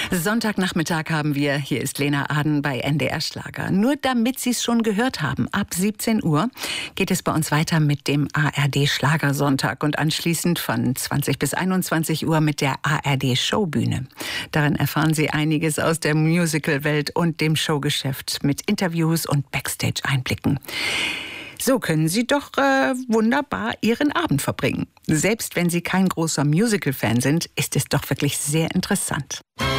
Sonntagnachmittag haben wir. Hier ist Lena Aden bei NDR Schlager. Nur damit Sie es schon gehört haben, ab 17 Uhr geht es bei uns weiter mit dem ARD Schlagersonntag und anschließend von 20 bis 21 Uhr mit der ARD Showbühne. Darin erfahren Sie einiges aus der Musicalwelt und dem Showgeschäft mit Interviews und Backstage-Einblicken. So können Sie doch wunderbar Ihren Abend verbringen. Selbst wenn Sie kein großer Musical-Fan sind, ist es doch wirklich sehr interessant.